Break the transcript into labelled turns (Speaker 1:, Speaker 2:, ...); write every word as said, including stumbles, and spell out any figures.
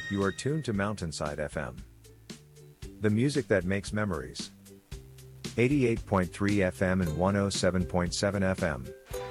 Speaker 1: You are tuned to Mountainside F M. The music that makes memories. eighty-eight point three F M and one oh seven point seven F M.